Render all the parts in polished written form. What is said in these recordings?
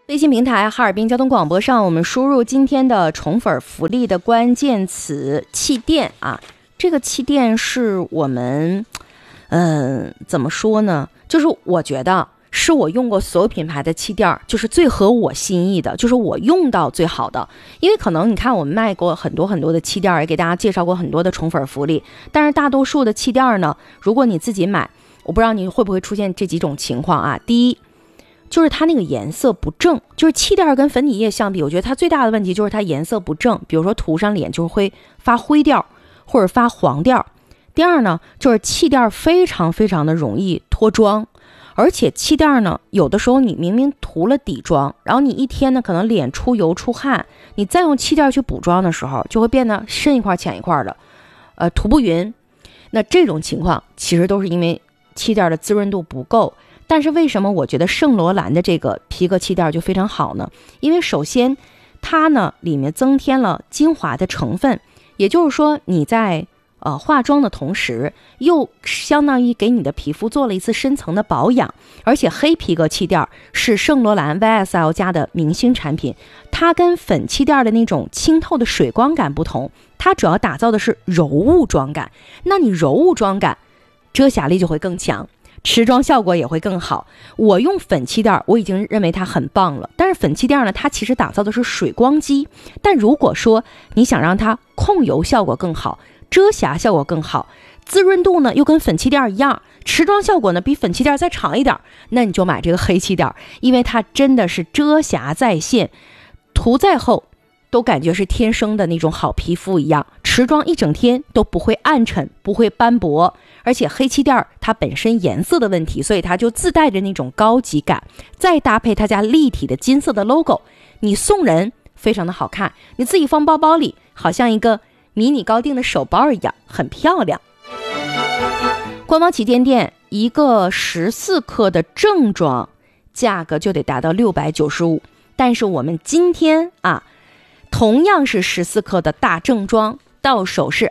微信平台哈尔滨交通广播上，我们输入今天的宠粉福利的关键词气垫啊。这个气垫是我们怎么说呢，就是我觉得是我用过所有品牌的气垫就是最合我心意的，就是我用到最好的。因为可能你看我们卖过很多很多的气垫，也给大家介绍过很多的宠粉福利，但是大多数的气垫呢，如果你自己买，我不知道你会不会出现这几种情况啊。第一，就是它那个颜色不正，就是气垫跟粉底液相比，我觉得它最大的问题就是它颜色不正，比如说涂上脸就会发灰调或者发黄调。第二呢，就是气垫非常非常的容易脱妆，而且气垫呢，有的时候你明明涂了底妆，然后你一天呢可能脸出油出汗，你再用气垫去补妆的时候，就会变得深一块浅一块的，涂不匀。那这种情况其实都是因为气垫的滋润度不够。但是为什么我觉得圣罗兰的这个皮革气垫就非常好呢？因为首先它呢里面增添了精华的成分，也就是说你在化妆的同时，又相当于给你的皮肤做了一次深层的保养。而且黑皮革气垫是圣罗兰 YSL 家的明星产品，它跟粉气垫的那种清透的水光感不同，它主要打造的是柔雾妆感。那你柔雾妆感，遮瑕力就会更强，持妆效果也会更好。我用粉气垫我已经认为它很棒了，但是粉气垫呢，它其实打造的是水光肌。但如果说你想让它控油效果更好，遮瑕效果更好，滋润度呢又跟粉气垫一样，持妆效果呢比粉气垫再长一点，那你就买这个黑气垫，因为它真的是遮瑕在线，涂再厚都感觉是天生的那种好皮肤一样，持妆一整天都不会暗沉，不会斑驳。而且黑气垫它本身颜色的问题，所以它就自带着那种高级感，再搭配它家立体的金色的 logo， 你送人非常的好看，你自己放包包里好像一个迷你高定的手包一样，很漂亮。官方旗舰店一个14克的正装价格就得达到695，但是我们今天同样是14克的大正装，到手是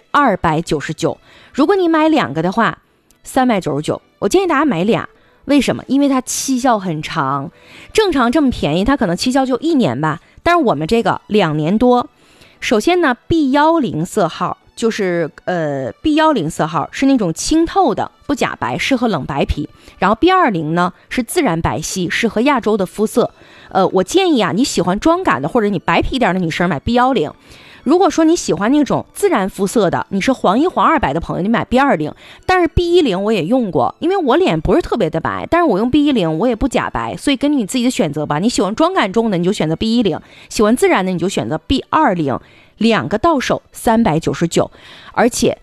299。如果你买两个的话399，我建议大家买俩。为什么？因为它期效很长，正常这么便宜它可能期效就1年吧，但是我们这个2年多。首先呢 B10 色号就是B10色号是那种清透的不假白，适合冷白皮。然后 B20 呢是自然白皙，适合亚洲的肤色。我建议你喜欢妆感的或者你白皮点的女生买 B10。如果说你喜欢那种自然肤色的，你是黄1黄2白的朋友，你买 B20。但是 B10 我也用过，因为我脸不是特别的白，但是我用 B10 我也不假白，所以根据你自己的选择吧。你喜欢妆感重的你就选择 B10， 喜欢自然的你就选择 B20。两个到手399，而且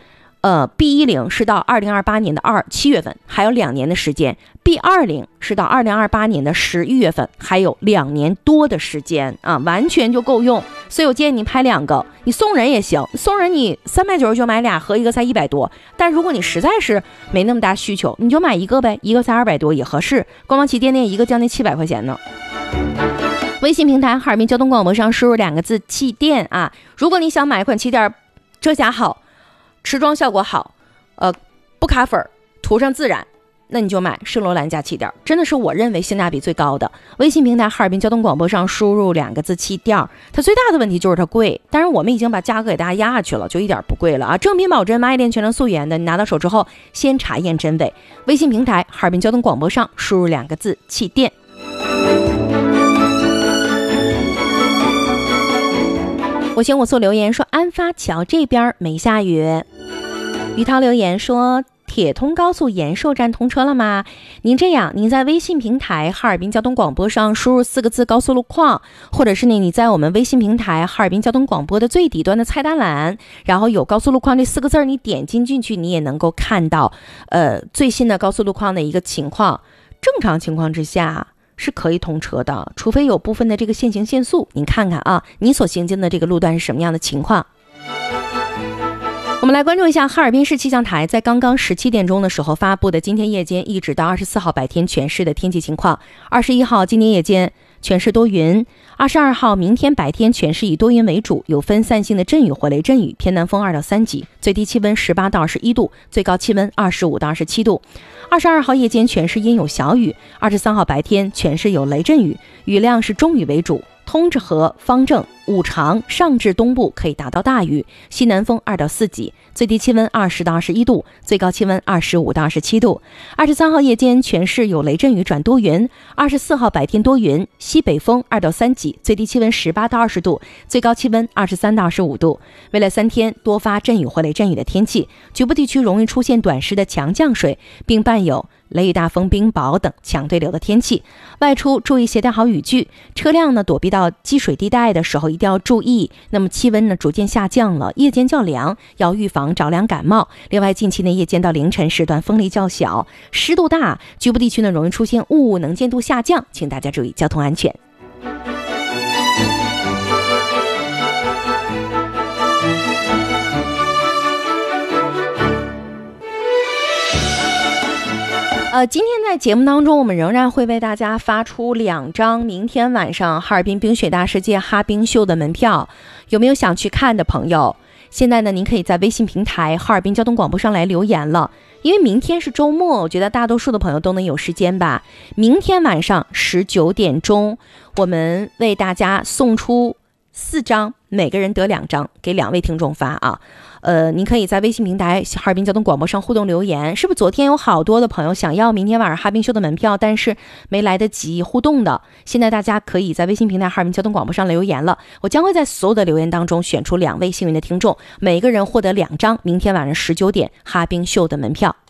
B10 是到2028年的7月份，还有2年的时间。B20 是到2028年的11月份，还有2年多的时间完全就够用。所以我建议你拍2个，你送人也行，送人你399买俩，合一个才100多。但如果你实在是没那么大需求，你就买一个呗，一个才200多也合适。官方旗舰店一个将近700块钱呢。微信平台哈尔滨交通广播上输入2个字气垫如果你想买一款气垫，遮瑕好，持妆效果好，不卡粉，涂上自然，那你就买圣罗兰家气垫，真的是我认为性价比最高的。微信平台哈尔滨交通广播上输入2个字气垫，它最大的问题就是它贵，但是我们已经把价格给大家压下去了，就一点不贵了正品保真蚂蚁链全能素颜的，你拿到手之后先查验真伪。微信平台哈尔滨交通广播上输入2个字气垫。我行我素留言说安发桥这边没下雨。于涛留言说铁通高速延寿站通车了吗？您这样，您在微信平台哈尔滨交通广播上输入4个字高速路况，或者是你在我们微信平台哈尔滨交通广播的最底端的菜单栏，然后有高速路况这4个字，你点进去你也能够看到最新的高速路况的一个情况。正常情况之下是可以通车的，除非有部分的这个限行限速，您看看你所行经的这个路段是什么样的情况。 我们来关注一下哈尔滨市气象台在刚刚17点钟的时候发布的今天夜间一直到24号白天全市的天气情况。21号今天夜间全市多云，22号明天白天全市以多云为主，有分散性的阵雨或雷阵雨，偏南风2到3级，最低气温18到21度，最高气温25到27度。22号夜间全市阴有小雨，23号白天全市有雷阵雨，雨量是中雨为主，通治河、方正、五常上至东部可以达到大雨，西南风2到4级，最低气温20到21度，最高气温25到27度。23号夜间全市有雷阵雨转多云，24号白天多云，西北风2到3级，最低气温18到20度，最高气温23到25度。未来3天多发阵雨或雷阵雨的天气，局部地区容易出现短时的强降水，并伴有雷雨大风、冰雹等强对流的天气，外出注意携带好雨具，车辆呢躲避到积水地带的时候一定要注意。那么气温呢逐渐下降了，夜间较凉，要预防着凉感冒。另外近期呢夜间到凌晨时段风力较小，湿度大，局部地区呢容易出现雾，能见度下降，请大家注意交通安全。今天在节目当中，我们仍然会为大家发出2张明天晚上哈尔滨冰雪大世界哈冰秀的门票，有没有想去看的朋友？现在呢，您可以在微信平台哈尔滨交通广播上来留言了，因为明天是周末，我觉得大多数的朋友都能有时间吧。明天晚上19点钟，我们为大家送出4张，每个人得2张，给2位听众发啊。您可以在微信平台哈尔滨交通广播上互动留言，是不是昨天有好多的朋友想要明天晚上哈冰秀的门票，但是没来得及互动的？现在大家可以在微信平台哈尔滨交通广播上留言了，我将会在所有的留言当中选出2位幸运的听众，每个人获得2张明天晚上19点哈冰秀的门票。